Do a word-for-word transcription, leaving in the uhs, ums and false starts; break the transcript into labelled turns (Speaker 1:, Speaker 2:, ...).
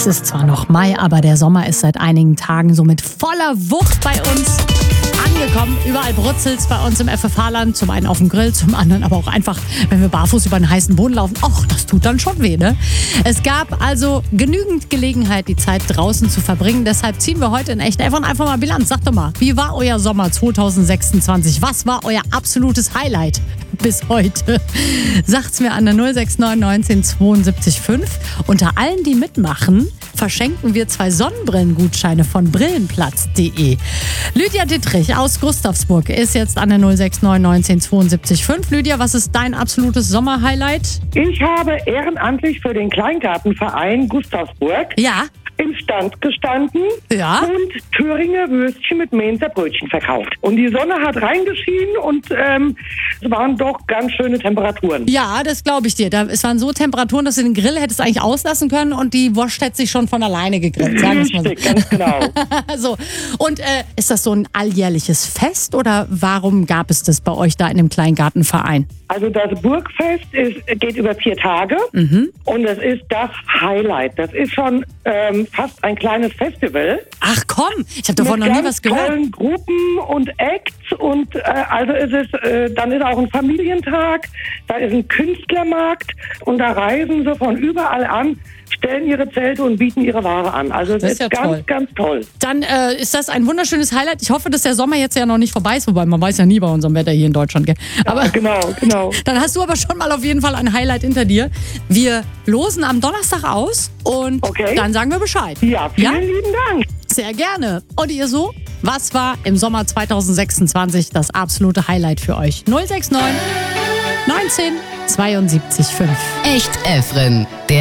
Speaker 1: Es ist zwar noch Mai, aber der Sommer ist seit einigen Tagen so mit voller Wucht bei uns angekommen. Überall brutzelt's bei uns im F F H-Land. Zum einen auf dem Grill, zum anderen aber auch einfach, wenn wir barfuß über einen heißen Boden laufen. Och, das tut dann schon weh, ne? Es gab also genügend Gelegenheit, die Zeit draußen zu verbringen. Deshalb ziehen wir heute in echt einfach, einfach mal Bilanz. Sagt doch mal, wie war euer Sommer zwanzig sechsundzwanzig? Was war euer absolutes Highlight bis heute? Sagt's mir an der null sechs neun neunzehn zweiundsiebzig fünf. Unter allen, die mitmachen, verschenken wir zwei Sonnenbrillengutscheine von brillenplatz punkt de. Lydia Dittrich aus Gustavsburg ist jetzt an der null sechs neun neunzehn zweiundsiebzig fünf. Lydia, was ist dein absolutes Sommerhighlight?
Speaker 2: Ich habe ehrenamtlich für den Kleingartenverein Gustavsburg
Speaker 1: Ja.
Speaker 2: im Stand gestanden
Speaker 1: Ja.
Speaker 2: und Thüringer Würstchen mit Mainzer Brötchen verkauft. Und die Sonne hat reingeschienen und ähm, es waren doch ganz schöne Temperaturen.
Speaker 1: Ja, das glaube ich dir. Da, es waren so Temperaturen, dass du den Grill hättest eigentlich auslassen können und die Wurst hätte sich schon von alleine gegrillt. Sagen wir's mal so.
Speaker 2: Richtig, ganz genau.
Speaker 1: so. Und äh, ist das so ein alljährliches Fest oder warum gab es das bei euch da in dem Kleingartenverein?
Speaker 2: Also das Burgfest ist, geht über vier Tage
Speaker 1: Mhm.
Speaker 2: und es ist das Highlight. Das ist schon ähm, fast ein kleines Festival.
Speaker 1: Ach komm, ich habe davon
Speaker 2: mit
Speaker 1: noch nie
Speaker 2: ganz
Speaker 1: was gehört.
Speaker 2: tollen Gruppen und Acts und äh, also es ist, äh, dann ist auch ein Familientag, da ist ein Künstlermarkt und da reisen sie von überall an, stellen ihre Zelte und bieten ihre Ware an. Also es
Speaker 1: Das
Speaker 2: ist,
Speaker 1: ist ja
Speaker 2: ganz,
Speaker 1: toll.
Speaker 2: ganz toll.
Speaker 1: Dann äh, ist das ein wunderschönes Highlight. Ich hoffe, dass der Sommer jetzt ja noch nicht vorbei ist, wobei man weiß ja nie bei unserem Wetter hier in Deutschland. Gell? Aber
Speaker 2: Ja, genau, genau.
Speaker 1: dann hast du aber schon mal auf jeden Fall ein Highlight hinter dir. Wir losen am Donnerstag aus und
Speaker 2: Okay.
Speaker 1: dann sagen wir Bescheid.
Speaker 2: Ja, vielen
Speaker 1: Ja?
Speaker 2: lieben Dank.
Speaker 1: Sehr gerne. Und ihr so? Was war im Sommer zwanzig sechsundzwanzig das absolute Highlight für euch? null sechs neun neunzehn zweiundsiebzig fünf.
Speaker 3: Echt Efren, der